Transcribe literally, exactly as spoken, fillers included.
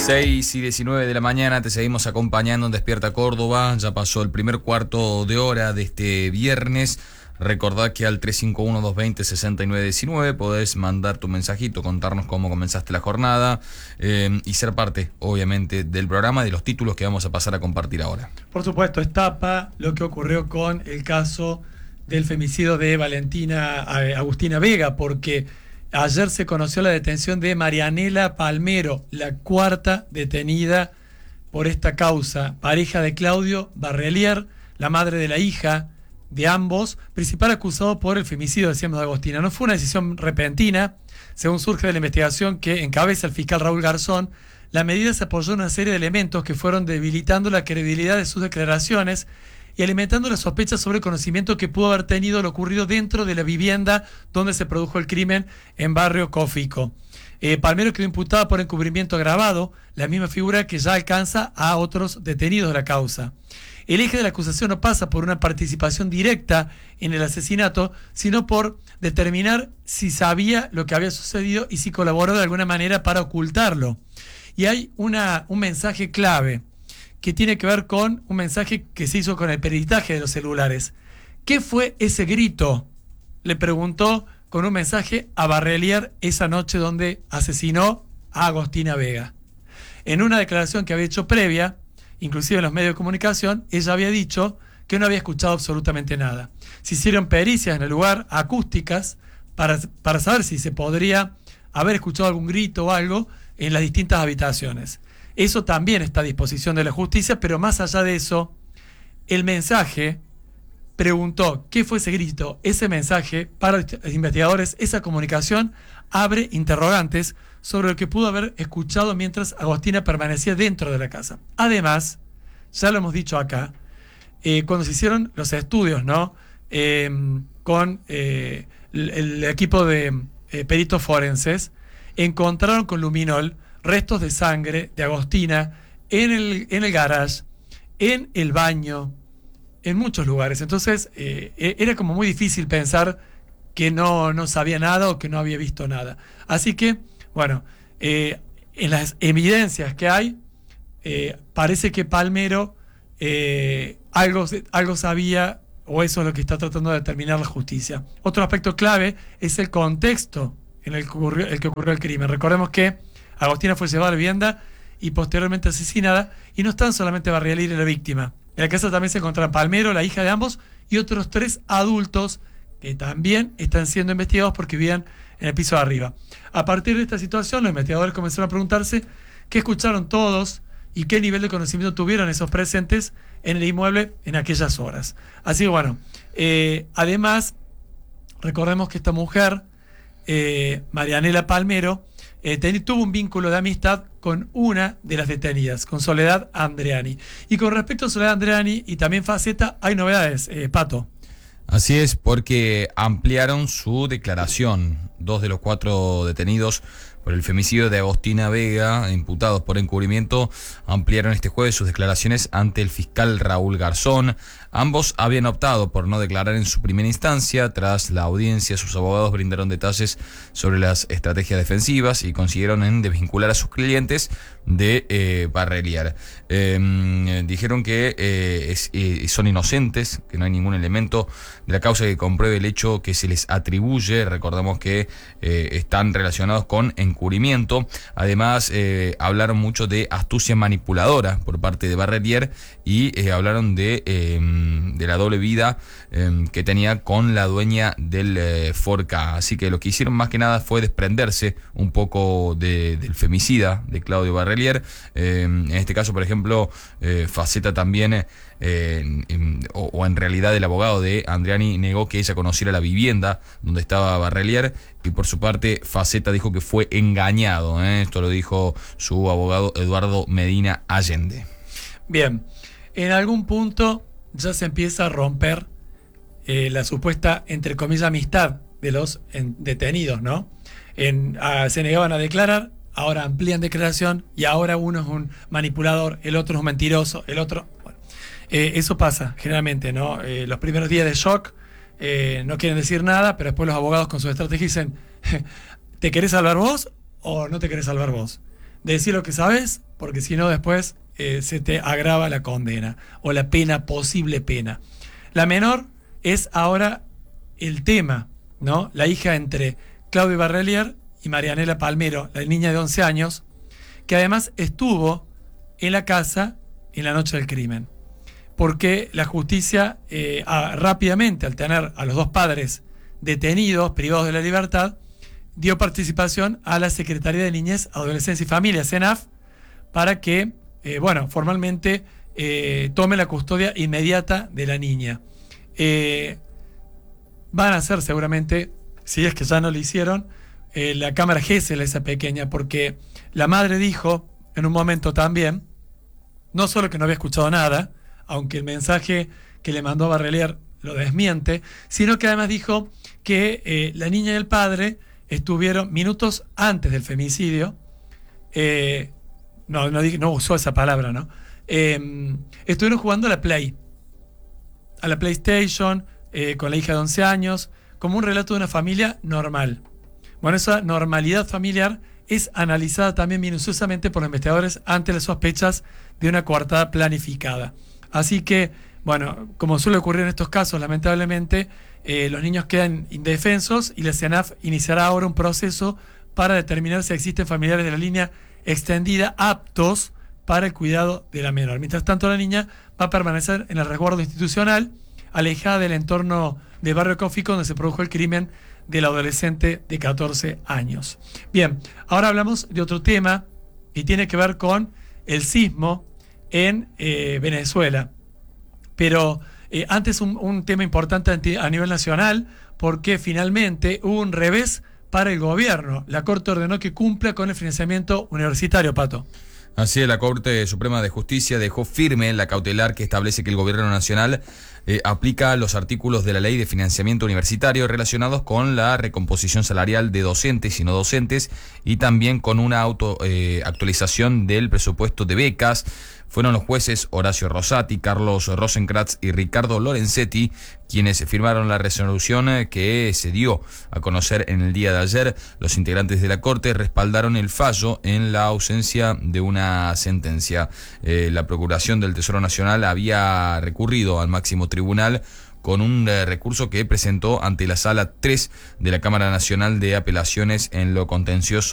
seis y diecinueve de la mañana, te seguimos acompañando en Despierta Córdoba. Ya pasó el primer cuarto de hora de este viernes. Recordá que al tres cinco uno, dos dos cero, seis nueve uno nueve podés mandar tu mensajito, contarnos cómo comenzaste la jornada eh, y ser parte, obviamente, del programa, de los títulos que vamos a pasar a compartir ahora. Por supuesto, es tapa lo que ocurrió con el caso del femicidio de Valentina Agustina Vega, porque ayer se conoció la detención de Marianela Palmero, la cuarta detenida por esta causa, pareja de Claudio Barrelier, la madre de la hija de ambos, principal acusado por el femicidio, decíamos, de Agustina. No fue una decisión repentina, según surge de la investigación que encabeza el fiscal Raúl Garzón. La medida se apoyó en una serie de elementos que fueron debilitando la credibilidad de sus declaraciones y alimentando la sospecha sobre el conocimiento que pudo haber tenido lo ocurrido dentro de la vivienda donde se produjo el crimen en Barrio Cófico. Eh, Palmero quedó imputada por encubrimiento agravado, la misma figura que ya alcanza a otros detenidos de la causa. El eje de la acusación no pasa por una participación directa en el asesinato, sino por determinar si sabía lo que había sucedido y si colaboró de alguna manera para ocultarlo. Y hay una, un mensaje clave que tiene que ver con un mensaje que se hizo con el peritaje de los celulares. ¿Qué fue ese grito?, le preguntó con un mensaje a Barrelier esa noche donde asesinó a Agustina Vega. En una declaración que había hecho previa, inclusive en los medios de comunicación, ella había dicho que no había escuchado absolutamente nada. Se hicieron pericias en el lugar, acústicas, para, para saber si se podría haber escuchado algún grito o algo en las distintas habitaciones. Eso también está a disposición de la justicia, pero más allá de eso, el mensaje preguntó qué fue ese grito. Ese mensaje, para los investigadores, esa comunicación abre interrogantes sobre lo que pudo haber escuchado mientras Agustina permanecía dentro de la casa. Además, ya lo hemos dicho acá, eh, cuando se hicieron los estudios, ¿no? Eh, con eh, el, el equipo de eh, peritos forenses, encontraron con luminol restos de sangre de Agustina en el, en el garage, en el baño, en muchos lugares. Entonces, eh, era como muy difícil pensar que no, no sabía nada o que no había visto nada. Así que, bueno, eh, en las evidencias que hay, eh, parece que Palmero eh, algo, algo sabía, o eso es lo que está tratando de determinar la justicia. Otro aspecto clave es el contexto en el que ocurrió el, que ocurrió el crimen. Recordemos que Agustina fue llevada a la vivienda y posteriormente asesinada, y no están solamente Barrelier y la víctima. En la casa también se encontraron Palmero, la hija de ambos, y otros tres adultos que también están siendo investigados porque vivían en el piso de arriba. A partir de esta situación, los investigadores comenzaron a preguntarse qué escucharon todos y qué nivel de conocimiento tuvieron esos presentes en el inmueble en aquellas horas. Así que bueno, eh, además, recordemos que esta mujer, eh, Marianela Palmero, eh, ten, tuvo un vínculo de amistad con una de las detenidas, con Soledad Andreani. Y con respecto a Soledad Andreani y también Faceta, hay novedades, eh, Pato. Así es, porque ampliaron su declaración. Dos de los cuatro detenidos por el femicidio de Agustina Vega, imputados por encubrimiento, ampliaron este jueves sus declaraciones ante el fiscal Raúl Garzón. Ambos habían optado por no declarar en su primera instancia. Tras la audiencia, sus abogados brindaron detalles sobre las estrategias defensivas y consiguieron en desvincular a sus clientes de eh, Barrelier. Eh, dijeron que eh, es, eh, son inocentes, que no hay ningún elemento de la causa que compruebe el hecho que se les atribuye. Recordamos que eh, están relacionados con encubrimiento. Además, eh, hablaron mucho de astucia manipuladora por parte de Barrelier y eh, hablaron de... Eh, de la doble vida eh, que tenía con la dueña del eh, Forca. Así que lo que hicieron más que nada fue desprenderse un poco de, del femicida de Claudio Barrelier. Eh, en este caso, por ejemplo, eh, Faceta también, eh, en, o, o en realidad el abogado de Andreani negó que ella conociera la vivienda donde estaba Barrelier, y por su parte Faceta dijo que fue engañado. ¿eh? Esto lo dijo su abogado Eduardo Medina Allende. Bien, en algún punto ya se empieza a romper eh, la supuesta, entre comillas, amistad de los en, detenidos, ¿no? En, a, se negaban a declarar, ahora amplían declaración y ahora uno es un manipulador, el otro es un mentiroso, el otro... Bueno, eh, eso pasa generalmente, ¿no? Eh, los primeros días de shock eh, no quieren decir nada, pero después los abogados con su estrategia dicen, ¿te querés salvar vos o no te querés salvar vos? Decí lo que sabes, porque si no después eh, se te agrava la condena o la pena, posible pena. La menor es ahora el tema, ¿no? La hija entre Claudio Barrelier y Marianela Palmero, la niña de once años, que además estuvo en la casa en la noche del crimen. Porque la justicia eh, a, rápidamente, al tener a los dos padres detenidos, privados de la libertad, dio participación a la Secretaría de Niñez, Adolescencia y Familia, CENAF, para que, eh, bueno, formalmente eh, tome la custodia inmediata de la niña. Eh, van a hacer seguramente, si es que ya no lo hicieron, eh, la cámara Gesell, esa pequeña, porque la madre dijo en un momento también, no solo que no había escuchado nada, aunque el mensaje que le mandó a Barrelier lo desmiente, sino que además dijo que eh, la niña y el padre estuvieron minutos antes del femicidio, eh, no, no, no usó esa palabra, ¿no? Eh, estuvieron jugando a la Play, a la PlayStation, eh, con la hija de once años, como un relato de una familia normal. Bueno, esa normalidad familiar es analizada también minuciosamente por los investigadores ante las sospechas de una coartada planificada. Así que, bueno, como suele ocurrir en estos casos, lamentablemente, eh, los niños quedan indefensos y la CENAF iniciará ahora un proceso para determinar si existen familiares de la línea extendida aptos para el cuidado de la menor. Mientras tanto, la niña va a permanecer en el resguardo institucional, alejada del entorno del barrio Caufico, donde se produjo el crimen del adolescente de catorce años. Bien, ahora hablamos de otro tema y tiene que ver con el sismo en eh, Venezuela. Pero eh, antes un, un tema importante a nivel nacional, porque finalmente hubo un revés para el gobierno. La Corte ordenó que cumpla con el financiamiento universitario, Pato. Así es, la Corte Suprema de Justicia dejó firme la cautelar que establece que el Gobierno Nacional eh, aplica los artículos de la Ley de Financiamiento Universitario relacionados con la recomposición salarial de docentes y no docentes y también con una auto eh, actualización del presupuesto de becas. Fueron los jueces Horacio Rosati, Carlos Rosenkratz y Ricardo Lorenzetti quienes firmaron la resolución que se dio a conocer en el día de ayer. Los integrantes de la Corte respaldaron el fallo en la ausencia de una sentencia. Eh, la Procuración del Tesoro Nacional había recurrido al máximo tribunal con un eh, recurso que presentó ante la Sala tres de la Cámara Nacional de Apelaciones en lo contencioso